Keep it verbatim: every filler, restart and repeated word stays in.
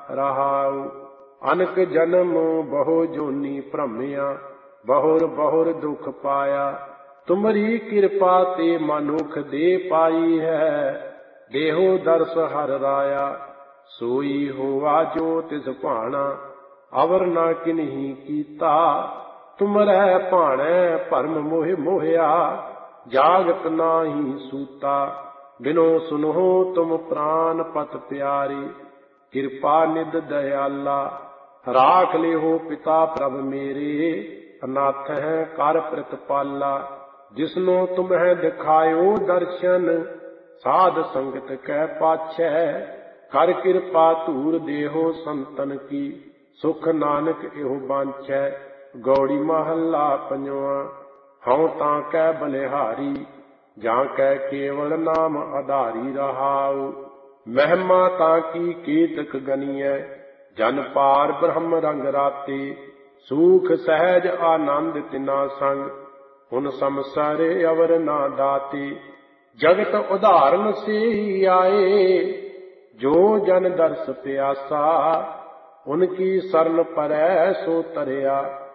रहाऊ। अनक जन्म बहु जोनी भ्रमिया, बहुर बहुर दुख पाया। तुमरी कृपा ते मनुख दे पाई है, देहो दर्श हर राया। सोई होवा जो तिस भाना, अवर न किन्ही कीता। तुमरै भाणै भरम मोह मोहिया, जागत नाही सूता। बिनो सुनहो तुम प्राण पत प्यारी, कृपा निध दयाला। राख लेहो पिता प्रभ मेरे, अनाथ है कर प्रतिपाला। जिसनो तुम्हें दिखायो दर्शन, साध संगत कै पाछै। कर कृपा धूर देहो संतन की, सुख नानक एहो बांछै। गौड़ी महला पंजवा। हऊँ तां कै बलिहारी, जां कै केवल नाम आधारी रहाऊ। महिमा तां की केतक गनियै, जन पार ब्रह्म रंग राते। सूख सहज आनंद तिना संग, हुन समसर अवर ना दाते। जगत उदाहरण से ही आए, जो जन दर्श प्यासा। उनकी शरण परै सो तरया,